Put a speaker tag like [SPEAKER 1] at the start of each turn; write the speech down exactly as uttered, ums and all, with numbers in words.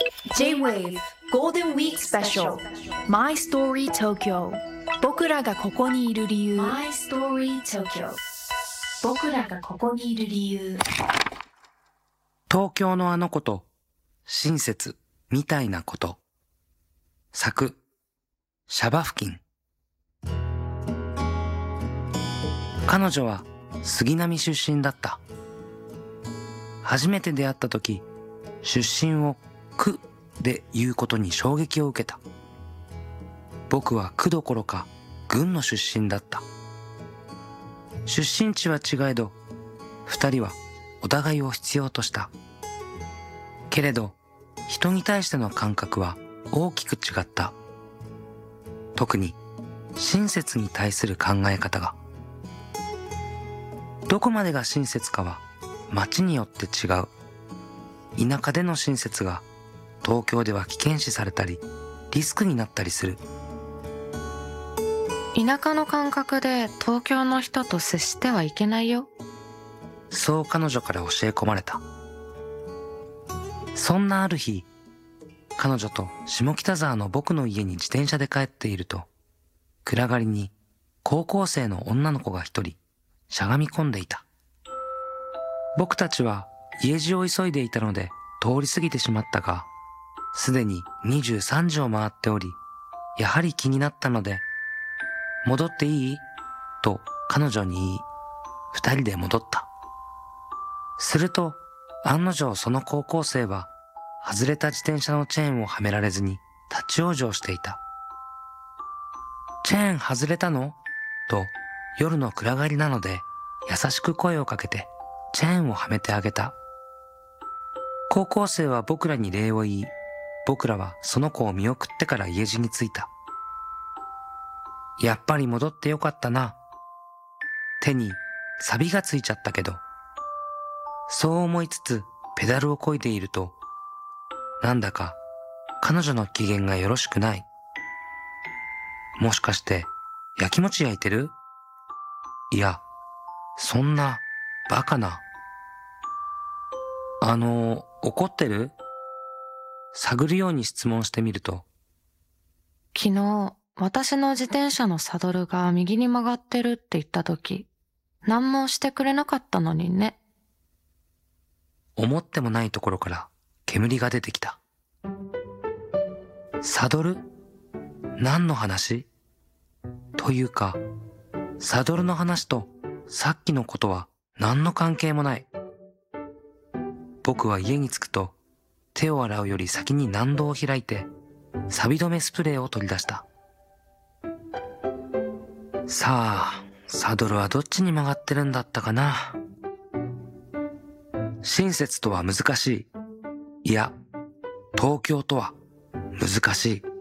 [SPEAKER 1] J-Wave Golden Week Special My Story Tokyo 僕らがここにいる理由 My Story Tokyo 僕らがここにいる理由。
[SPEAKER 2] 東京のあの子と親切みたいなこと。作シャバ付近。彼女は杉並出身だった。初めて出会った時、出身を区で言うことに衝撃を受けた。僕は区どころか郡の出身だった。出身地は違えど、二人はお互いを必要とした。けれど、人に対しての感覚は大きく違った。特に親切に対する考え方が。どこまでが親切かは町によって違う。田舎での親切が東京では危険視されたりリスクになったりする。
[SPEAKER 3] 田舎の感覚で東京の人と接してはいけないよ。
[SPEAKER 2] そう彼女から教え込まれた。そんなある日、彼女と下北沢の僕の家に自転車で帰っていると、暗がりに高校生の女の子が一人しゃがみ込んでいた。僕たちは家路を急いでいたので通り過ぎてしまったが、すでににじゅうさんじを回っており、やはり気になったので、戻っていい？と彼女に言い、二人で戻った。すると、案の定その高校生は、外れた自転車のチェーンをはめられずに立ち往生していた。チェーン外れたの？と夜の暗がりなので優しく声をかけてチェーンをはめてあげた。高校生は僕らに礼を言い、僕らはその子を見送ってから家路に着いた。やっぱり戻ってよかったな。手に錆がついちゃったけど。そう思いつつペダルを漕いでいると、なんだか彼女の機嫌がよろしくない。もしかして焼き餅焼いてる？いや、そんなバカな。あの、怒ってる？探るように質問してみると、
[SPEAKER 3] 昨日、私の自転車のサドルが右に曲がってるって言った時、何もしてくれなかったのにね。
[SPEAKER 2] 思ってもないところから煙が出てきた。サドル？何の話？というか、サドルの話とさっきのことは何の関係もない。僕は家に着くと手を洗うより先に納戸を開いて錆止めスプレーを取り出した。さあ、サドルはどっちに曲がってるんだったかな。親切とは難しい。いや、東京とは難しい。